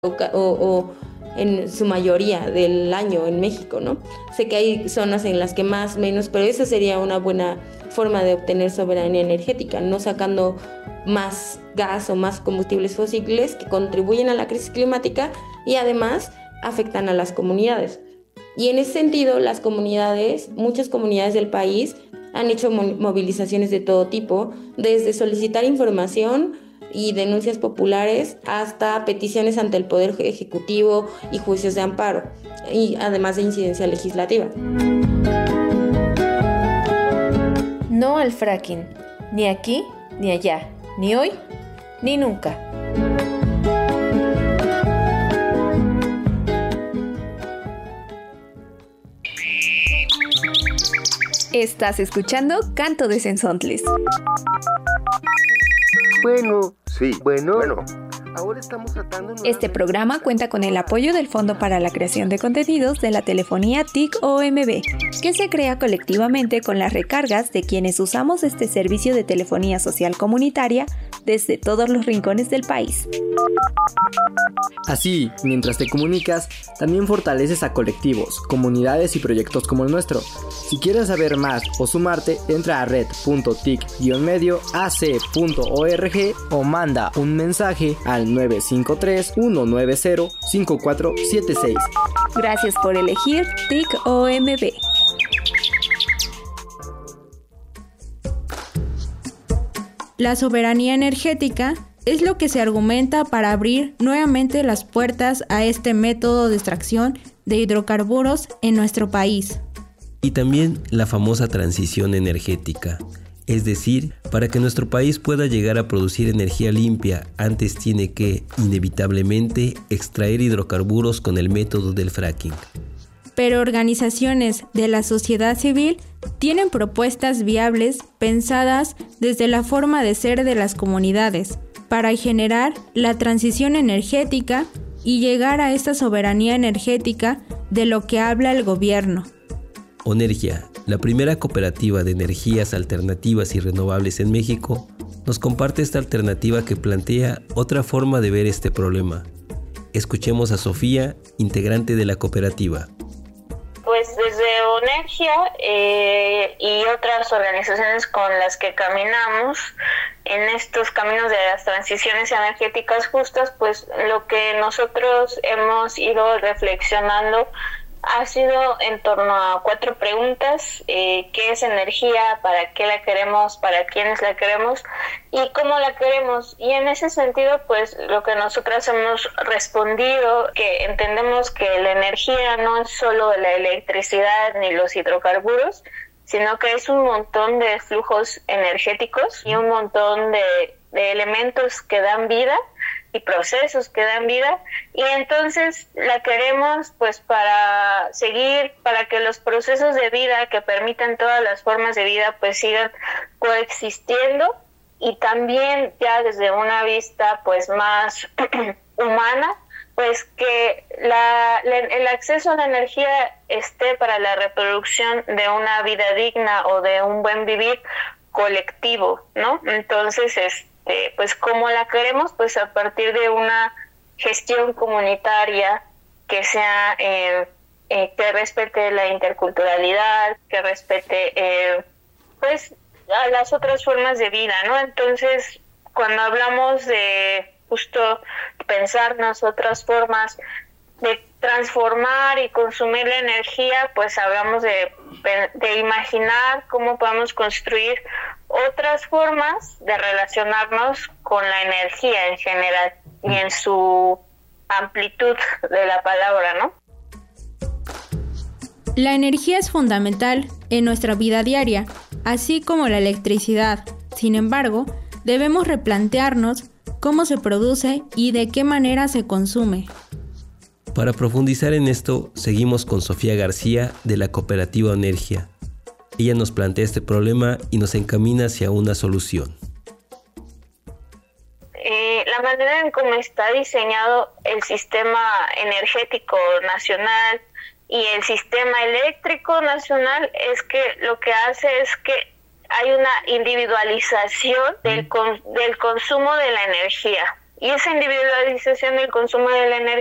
o en su mayoría del año en México, ¿no? Sé que hay zonas en las que más, menos, pero esa sería una buena forma de obtener soberanía energética, no sacando más gas o más combustibles fósiles que contribuyen a la crisis climática y además afectan a las comunidades. Y en ese sentido, muchas comunidades del país han hecho movilizaciones de todo tipo, desde solicitar información y denuncias populares hasta peticiones ante el Poder Ejecutivo y juicios de amparo, y además de incidencia legislativa. No al fracking, ni aquí, ni allá, ni hoy, ni nunca. Estás escuchando Canto de Sensontles. Bueno. Ahora estamos tratando... Este programa cuenta con el apoyo del Fondo para la Creación de Contenidos de la Telefonía TIC-OMB, que se crea colectivamente con las recargas de quienes usamos este servicio de telefonía social comunitaria desde todos los rincones del país. Así, mientras te comunicas, también fortaleces a colectivos, comunidades y proyectos como el nuestro. Si quieres saber más o sumarte, entra a red.tic-medioac.org o manda un mensaje al 953-190-5476. Gracias por elegir TIC-OMB. La soberanía energética es lo que se argumenta para abrir nuevamente las puertas a este método de extracción de hidrocarburos en nuestro país. Y también la famosa transición energética. Es decir, para que nuestro país pueda llegar a producir energía limpia, antes tiene que, inevitablemente, extraer hidrocarburos con el método del fracking. Pero organizaciones de la sociedad civil tienen propuestas viables pensadas desde la forma de ser de las comunidades para generar la transición energética y llegar a esta soberanía energética de lo que habla el gobierno. Onergia, la primera cooperativa de energías alternativas y renovables en México, nos comparte esta alternativa que plantea otra forma de ver este problema. Escuchemos a Sofía, integrante de la cooperativa. Pues desde Onergia y otras organizaciones con las que caminamos en estos caminos de las transiciones energéticas justas, pues lo que nosotros hemos ido reflexionando ha sido en torno a 4 preguntas: ¿qué es energía? ¿Para qué la queremos? ¿Para quiénes la queremos? ¿Y cómo la queremos? Y en ese sentido, pues lo que nosotras hemos respondido, que entendemos que la energía no es solo la electricidad ni los hidrocarburos, sino que es un montón de flujos energéticos y un montón de elementos que dan vida y procesos que dan vida, y entonces la queremos pues para seguir, para que los procesos de vida que permitan todas las formas de vida pues sigan coexistiendo, y también ya desde una vista pues más humana, pues que el acceso a la energía esté para la reproducción de una vida digna o de un buen vivir colectivo, ¿no? Entonces pues ¿cómo la queremos? Pues a partir de una gestión comunitaria que sea que respete la interculturalidad, que respete pues a las otras formas de vida, ¿no? Entonces, cuando hablamos de justo pensarnos otras formas de transformar y consumir la energía, pues hablamos de imaginar cómo podemos construir otras formas de relacionarnos con la energía en general y en su amplitud de la palabra, ¿no? La energía es fundamental en nuestra vida diaria, así como la electricidad. Sin embargo, debemos replantearnos cómo se produce y de qué manera se consume. Para profundizar en esto, seguimos con Sofía García de la cooperativa Onergia. Ella nos plantea este problema y nos encamina hacia una solución. La manera en cómo está diseñado el sistema energético nacional y el sistema eléctrico nacional es que lo que hace es que hay una individualización del consumo de la energía. Y esa individualización del consumo de la energía